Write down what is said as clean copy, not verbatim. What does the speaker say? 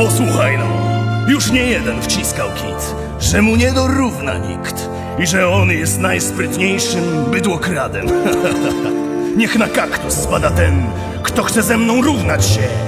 Posłuchaj no, już nie jeden wciskał kit, że mu nie dorówna nikt i że on jest najsprytniejszym bydłokradem. Niech na kaktus spada ten, kto chce ze mną równać się.